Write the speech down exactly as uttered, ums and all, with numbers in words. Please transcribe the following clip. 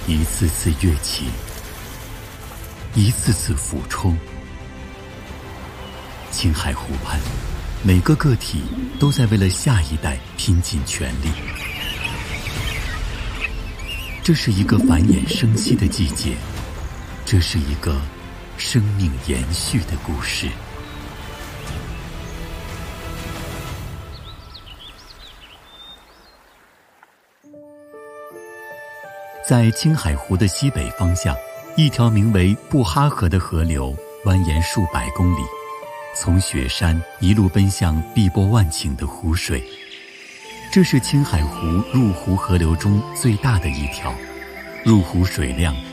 一次次跃起，一次次俯冲。青海湖畔，每个个体都在为了下一代拼尽全力。这是一个繁衍生息的季节，这是一个生命延续的故事。在青海湖的西北方向，一条名为布哈河的河流蜿蜒数百公里，从雪山一路奔向碧波万顷的湖水。这是青海湖入湖河流中最大的一条，入湖水量